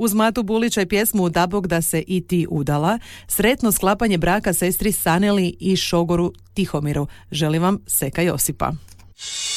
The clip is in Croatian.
Uz Matu Bulića i pjesmu Dabog da se i ti udala, sretno sklapanje braka sestri Saneli i šogoru Tihomiru. Želim vam Seka Josipa.